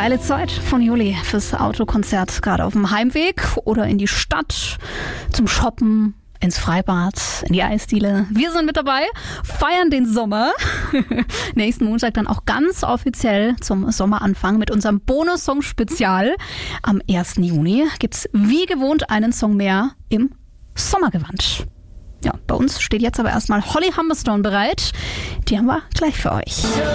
geile Zeit von Juli fürs Autokonzert, gerade auf dem Heimweg oder in die Stadt, zum Shoppen, ins Freibad, in die Eisdiele. Wir sind mit dabei, feiern den Sommer. Nächsten Montag dann auch ganz offiziell zum Sommeranfang mit unserem Bonus-Song-Spezial. Am 1. Juni gibt's wie gewohnt einen Song mehr im Sommergewand. Ja, bei uns steht jetzt aber erstmal Holly Humberstone bereit. Die haben wir gleich für euch.